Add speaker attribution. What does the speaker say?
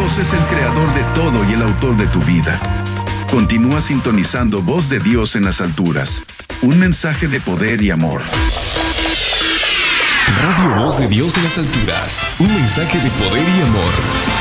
Speaker 1: Dios es el creador de todo y el autor de tu vida. Continúa sintonizando Voz de Dios en las alturas. Un mensaje de poder y amor.
Speaker 2: Radio Voz de Dios en las alturas. Un mensaje de poder y amor.